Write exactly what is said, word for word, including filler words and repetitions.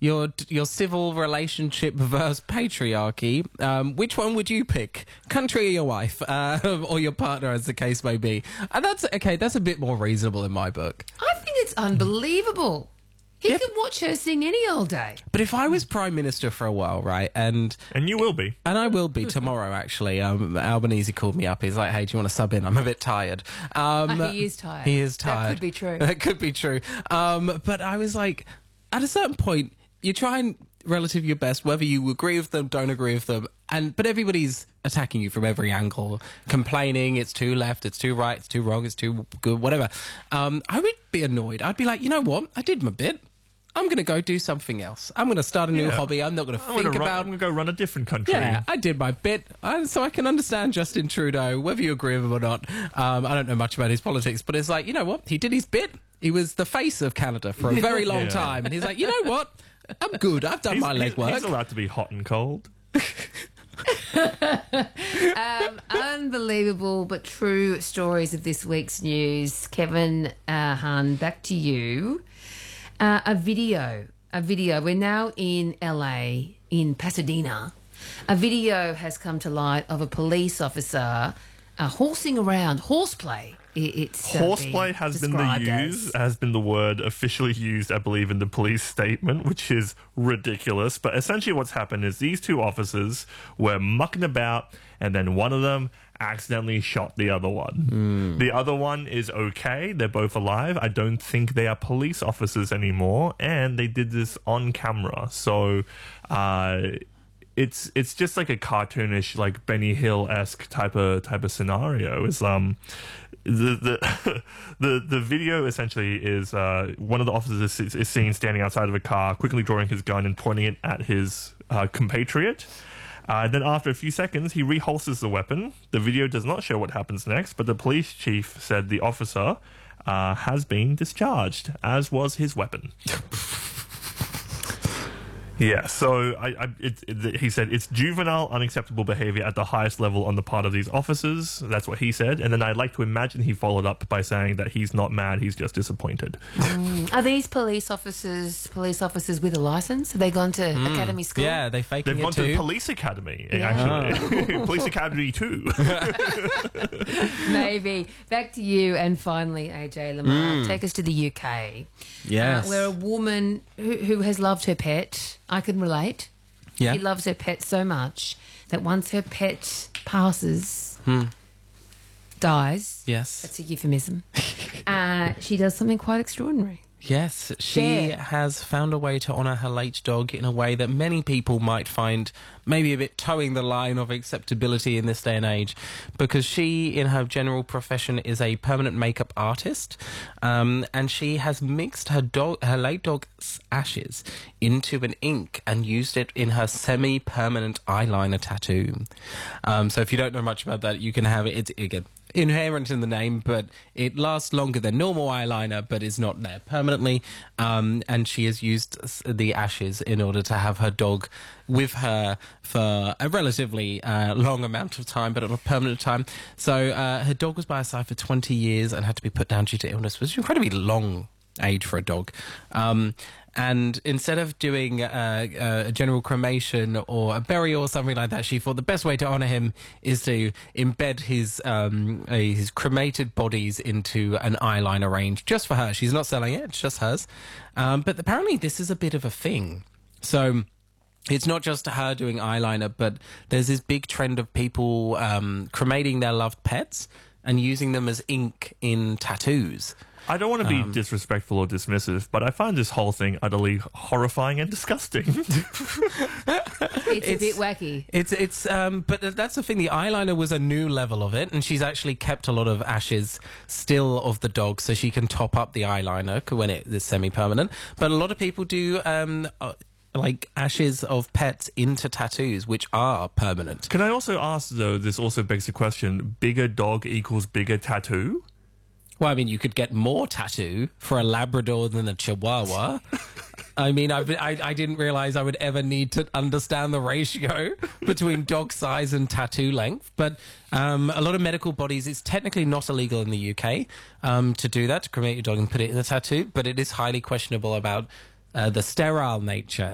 your your civil relationship versus patriarchy. Um, which one would you pick? Country or your wife, uh, or your partner, as the case may be? And that's okay. That's a bit more reasonable in my book. I think it's unbelievable. He Yep. could watch her sing any old day. But if I was prime minister for a while, right, and And you will be. and I will be tomorrow. Actually, um, Albanese called me up. He's like, "Hey, do you want to sub in? I'm a bit tired." Um, Oh, he is tired. He is That tired. could be true. That could be true. Um, but I was like, at a certain point, you try and relative your best, whether you agree with them, don't agree with them, and but everybody's attacking you from every angle, complaining it's too left, it's too right, it's too wrong, it's too good, whatever. Um, I would be annoyed. I'd be like, you know what? I did my bit. I'm going to go do something else. I'm going to start a new Yeah. hobby. I'm not going to I'm think gonna run, about. I'm going to go run a different country. Yeah, I did my bit, I, so I can understand Justin Trudeau, whether you agree with him or not. Um, I don't know much about his politics, but it's like, you know what? He did his bit. He was the face of Canada for a very long Yeah. time, and he's like, you know what? I'm good. I've done He's, my he's, legwork. he's allowed to be hot and cold. Um, unbelievable but true stories of this week's news. Kevin uh, Hahn, back to you. Uh, a video, a video. We're now in L A, in Pasadena. A video has come to light of a police officer uh, horsing around, horseplay. It, it's uh, Horseplay been has been the described use as. has been the word officially used, I believe, in the police statement, which is ridiculous. But essentially, what's happened is these two officers were mucking about, and then one of them accidentally shot the other one. Mm. The other one is okay; they're both alive. I don't think they are police officers anymore, and they did this on camera. So. Uh, It's it's just like a cartoonish, like Benny Hill esque type of type of scenario. It's um the the the the video essentially is uh one of the officers is, is seen standing outside of a car, quickly drawing his gun and pointing it at his uh, compatriot. Uh, then after a few seconds, he reholsters the weapon. The video does not show what happens next, but the police chief said the officer uh, has been discharged, as was his weapon. Yeah, so I, I, it, it, he said it's juvenile, unacceptable behavior at the highest level on the part of these officers. That's what he said. And then I'd like to imagine he followed up by saying that he's not mad, he's just disappointed. Are these police officers police officers with a license? Have they gone to academy school? Yeah, they faking They've it gone too. to Police Academy, Yeah. actually. Police Academy two. Maybe. Back to you, and finally, A J Lamar, take us to the U K. Yes. Uh, where a woman who, who has loved her pet, I can relate. Yeah. She loves her pet so much that once her pet passes, dies, Yes. that's a euphemism, uh, she does something quite extraordinary. Yes, she Share. has found a way to honour her late dog in a way that many people might find maybe a bit towing the line of acceptability in this day and age, because she, in her general profession, is a permanent makeup artist, um, and she has mixed her dog, her late dog's ashes into an ink and used it in her semi-permanent eyeliner tattoo. Um, so if you don't know much about that, you can have it. It's again inherent in the name, but it lasts longer than normal eyeliner, but is not there permanently. Um, and she has used s- the ashes in order to have her dog with her for a relatively uh, long amount of time, but not a permanent time. So uh, her dog was by her side for twenty years and had to be put down due to illness, which is an incredibly long age for a dog. Um, and instead of doing uh, uh, a general cremation or a burial or something like that, she thought the best way to honour him is to embed his um, uh, his cremated bodies into an eyeliner range just for her. She's not selling it; it's just hers. Um, but apparently, this is a bit of a thing. So. It's not just her doing eyeliner, but there's this big trend of people um, cremating their loved pets and using them as ink in tattoos. I don't want to be disrespectful or dismissive, but I find this whole thing utterly horrifying and disgusting. It's, a bit wacky. It's it's um, but that's the thing. The eyeliner was a new level of it, and she's actually kept a lot of ashes still of the dog, so she can top up the eyeliner when it is semi-permanent. But a lot of people do um, uh, like ashes of pets into tattoos, which are permanent. Can I also ask, though, this also begs the question, bigger dog equals bigger tattoo? Well, I mean, you could get more tattoo for a Labrador than a Chihuahua. I mean, I, I, I didn't realise I would ever need to understand the ratio between dog size and tattoo length. But um, a lot of medical bodies, it's technically not illegal in the U K um, to do that, to cremate your dog and put it in a tattoo, but it is highly questionable about uh, the sterile nature